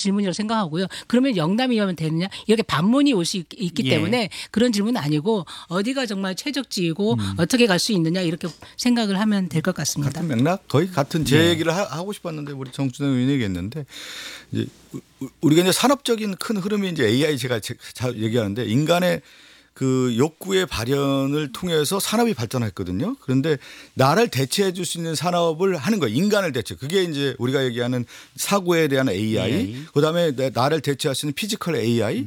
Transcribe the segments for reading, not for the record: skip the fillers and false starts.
질문이라고 생각하고요. 그러면 영남이면 되느냐 이렇게 반문이 올 수 있기 때문에 그런 질문은 아니고 어디가 정말 최적지이고 어떻게 갈 수 있느냐 이렇게 생각을 하면 될 것 같습니다. 같은 맥락 거의 같은 제 얘기를 하고 싶었는데 우리 정준영 의원이 얘기했는데 이제 우리가 이제 산업적인 큰 흐름이 이제 AI 제가 얘기하는데 인간의 그 욕구의 발현을 통해서 산업이 발전했거든요. 그런데 나를 대체해 줄 수 있는 산업을 하는 거예요. 인간을 대체. 그게 이제 우리가 얘기하는 사고에 대한 AI. 그다음에 나를 대체할 수 있는 피지컬 AI.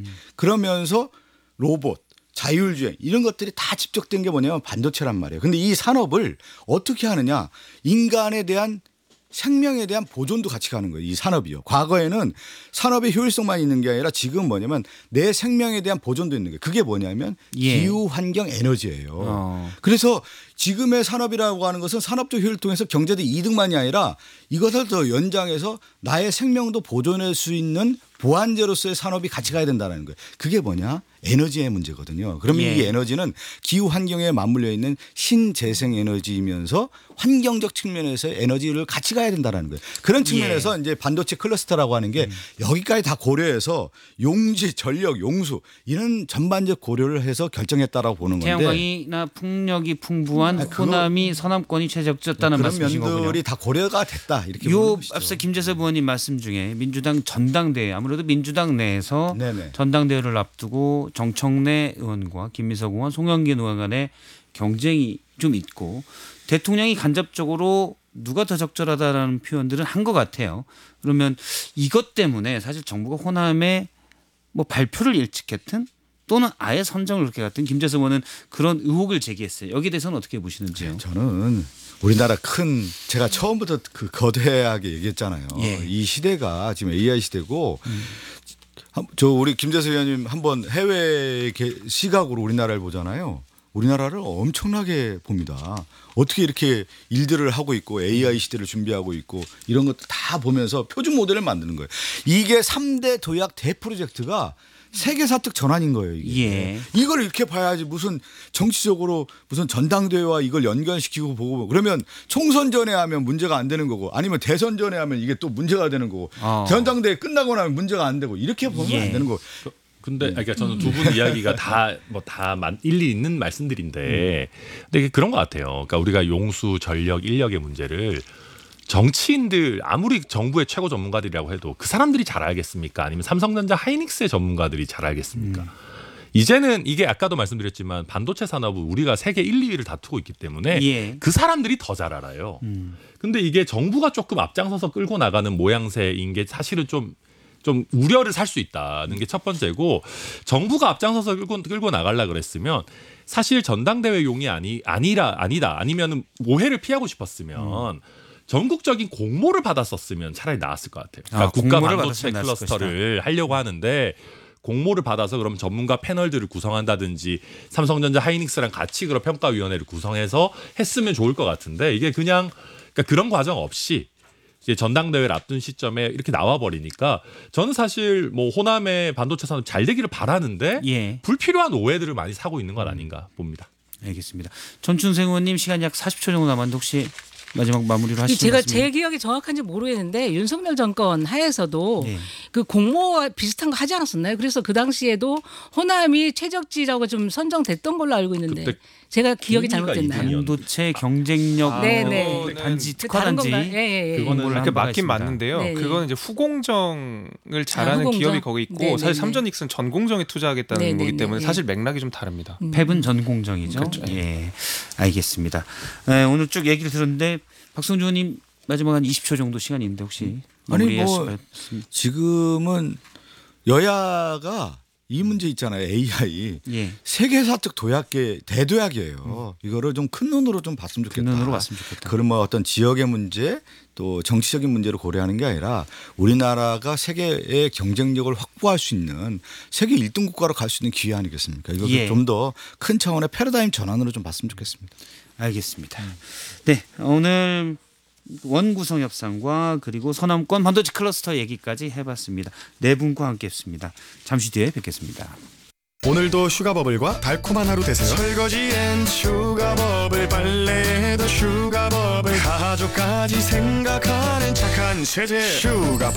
그러면서 로봇. 자율주행 이런 것들이 다 집적된 게 뭐냐면 반도체란 말이에요. 그런데 이 산업을 어떻게 하느냐. 인간에 대한 생명에 대한 보존도 같이 가는 거예요. 이 산업이요. 과거에는 산업의 효율성만 있는 게 아니라 지금 뭐냐면 내 생명에 대한 보존도 있는 거예요. 그게 뭐냐면 기후 환경 에너지예요. 그래서 지금의 산업이라고 하는 것은 산업적 효율을 통해서 경제적 이득만이 아니라 이것을 더 연장해서 나의 생명도 보존할 수 있는 보완제로서의 산업이 같이 가야 된다는 거예요. 그게 뭐냐? 에너지의 문제거든요. 그러면 이 에너지는 기후 환경에 맞물려 있는 신재생 에너지이면서 환경적 측면에서 에너지를 같이 가야 된다는 거예요. 그런 측면에서 이제 반도체 클러스터라고 하는 게 여기까지 다 고려해서 용지, 전력, 용수 이런 전반적 고려를 해서 결정했다라고 보는 건데 태양광이나 풍력이 풍부한 호남이 서남권이 최적지였다는 말씀이신 거군요. 그런 면들이 다 고려가 됐다 이렇게 요 보는 것이죠. 앞서 김재섭 의원님 말씀 중에 민주당 전당대회 아무래도 민주당 내에서 네네. 전당대회를 앞두고 정청래 의원과 김미석 의원, 송영긴 의원 간의 경쟁이 좀 있고 대통령이 간접적으로 누가 더 적절하다라는 표현들은 한 것 같아요. 그러면 이것 때문에 사실 정부가 호남에 뭐 발표를 일찍했든 또는 아예 선정을 그렇게 갔든 김재섭 의원은 그런 의혹을 제기했어요. 여기에 대해서는 어떻게 보시는지요? 저는 우리나라 큰 제가 처음부터 그 거대하게 얘기했잖아요. 이 시대가 지금 AI 시대고 저 우리 김재섭 의원님 한번 해외 시각으로 우리나라를 보잖아요. 우리나라를 엄청나게 봅니다. 어떻게 이렇게 일들을 하고 있고 AI 시대를 준비하고 있고 이런 것들 다 보면서 표준 모델을 만드는 거예요. 이게 3대 도약 대프로젝트가 세계사적 전환인 거예요. 이게. 이걸 이렇게 봐야지 무슨 정치적으로 무슨 전당대회와 이걸 연관시키고 보고 그러면 총선 전에 하면 문제가 안 되는 거고 아니면 대선 전에 하면 이게 또 문제가 되는 거고 전당대회 끝나고 나면 문제가 안 되고 이렇게 보면 안 되는 거고. 근데 그러니까 저는 두 분 이야기가 다 일리 있는 말씀들인데 근데 그런 것 같아요. 그러니까 우리가 용수, 전력, 인력의 문제를 정치인들 아무리 정부의 최고 전문가들이라고 해도 그 사람들이 잘 알겠습니까? 아니면 삼성전자 하이닉스의 전문가들이 잘 알겠습니까? 이제는 이게 아까도 말씀드렸지만 반도체 산업은 우리가 세계 1, 2위를 다투고 있기 때문에 그 사람들이 더 잘 알아요. 근데 이게 정부가 조금 앞장서서 끌고 나가는 모양새인 게 사실은 좀 우려를 살 수 있다는 게 첫 번째고 정부가 앞장서서 끌고 나가려고 그랬으면 사실 전당대회용이 아니다 아니면 오해를 피하고 싶었으면 전국적인 공모를 받았었으면 차라리 나았을 것 같아요. 그러니까 국가 반도체 클러스터를 하려고 하는데 공모를 받아서 그럼 전문가 패널들을 구성한다든지 삼성전자 하이닉스랑 같이 그런 평가위원회를 구성해서 했으면 좋을 것 같은데 이게 그냥 그러니까 그런 과정 없이 이제 전당대회를 앞둔 시점에 이렇게 나와버리니까 저는 사실 뭐 호남의 반도체 산업 잘 되기를 바라는데 불필요한 오해들을 많이 사고 있는 건 아닌가 봅니다. 알겠습니다. 전춘생 의원님 시간 약 40초 정도 남았는데 혹시 마지막 마무리로 하시죠. 제가 제 기억이 정확한지 모르겠는데 윤석열 정권 하에서도 그 공모와 비슷한 거 하지 않았었나요? 그래서 그 당시에도 호남이 최적지라고 좀 선정됐던 걸로 알고 있는데 제가 기억이 잘못됐나요? 반도체 경쟁력 단지 특화 단지 그거는 이렇게 맞긴 맞는데요. 그거는 이제 후공정을 잘하는 후공정? 기업이 거기 있고 사실 삼전익스는 전공정에 투자하겠다는 거기 때문에 사실 맥락이 좀 다릅니다. 펩은 전공정이죠. 그렇죠. 알겠습니다. 오늘 쭉 얘기를 들었는데 박성주 의원님 마지막 한 20초 정도 시간이 있는데 혹시 아니 뭐 지금은 여야가 이 문제 있잖아요. AI 세계사적 도약계 대도약이에요. 이거를 좀 큰 눈으로 좀 봤으면 좋겠다. 큰 눈으로 봤으면 좋겠다. 그런 뭐 어떤 지역의 문제 또 정치적인 문제를 고려하는 게 아니라 우리나라가 세계의 경쟁력을 확보할 수 있는 세계 1등 국가로 갈 수 있는 기회 아니겠습니까? 이거 좀 더 큰 차원의 패러다임 전환으로 좀 봤으면 좋겠습니다. 알겠습니다. 네, 오늘 원구성 협상과 그리고 서남권 반도체 클러스터 얘기까지 해봤습니다. 네 분과 함께했습니다. 잠시 뒤에 뵙겠습니다. 오늘도 슈가버블과 달콤한 하루 되세요. 설거지엔 슈가버블, 빨래에도 슈가버블, 가족까지 생각하는 착한 세제 슈가버블.